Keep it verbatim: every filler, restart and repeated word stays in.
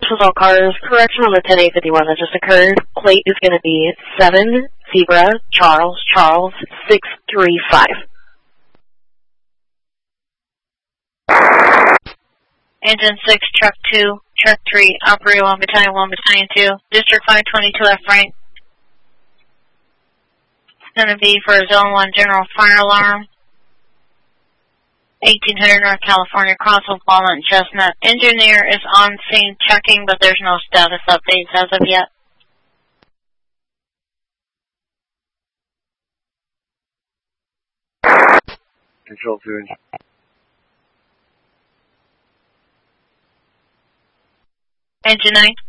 This is all cars. Correction on the ten eight fifty-one that just occurred. Plate is going to be seven Zebra Charles Charles six three five. Engine six, truck two, truck three, operator one, battalion one, battalion two, district five twenty-two left right. It's going to be for a zone one general fire alarm. eighteen hundred North California, Crossville, Walnut, and Chestnut. Engineer is on scene checking, but there's no status updates as of yet. Control two engine. Engine nine.